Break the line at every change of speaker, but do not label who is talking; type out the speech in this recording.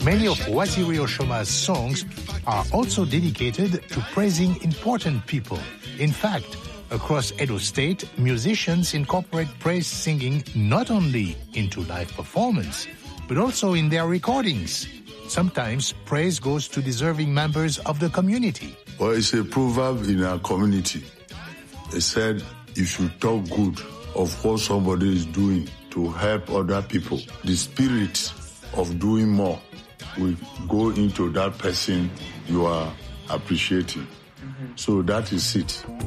Many of Waziri Oshoma's songs are also dedicated to praising important people. In fact, across Edo State, musicians incorporate praise singing not only into live performance, but also in their recordings. Sometimes praise goes to deserving members of the community.
Well, it's a proverb in our community. It said, if you talk good of what somebody is doing to help other people, the spirit of doing more will go into that person you are appreciating. So that is it.